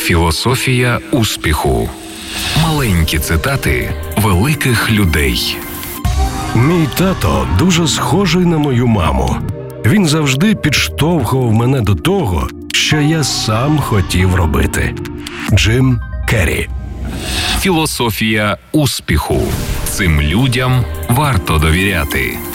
Філософія успіху. Маленькі цитати великих людей. Мій тато дуже схожий на мою маму. Він завжди підштовхував мене до того, що я сам хотів робити. Джим Керрі. Філософія успіху. Цим людям варто довіряти.